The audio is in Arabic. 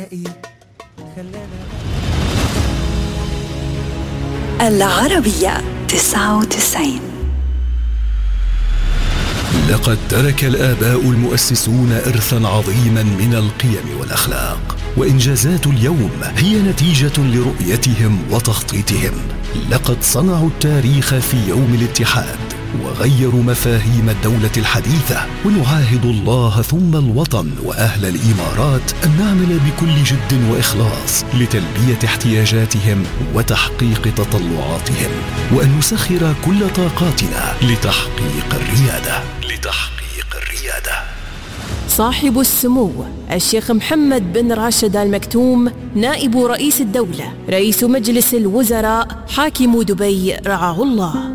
باقي خلانا. العربية 99. لقد ترك الآباء المؤسسون إرثاً عظيماً من القيم والأخلاق، وإنجازات اليوم هي نتيجة لرؤيتهم وتخطيطهم. لقد صنعوا التاريخ في يوم الاتحاد وغيروا مفاهيم الدولة الحديثة، ونعاهد الله ثم الوطن وأهل الإمارات أن نعمل بكل جد وإخلاص لتلبية احتياجاتهم وتحقيق تطلعاتهم، وأن نسخر كل طاقاتنا لتحقيق الريادة. صاحب السمو الشيخ محمد بن راشد آل مكتوم، نائب رئيس الدولة، رئيس مجلس الوزراء، حاكم دبي رعاه الله.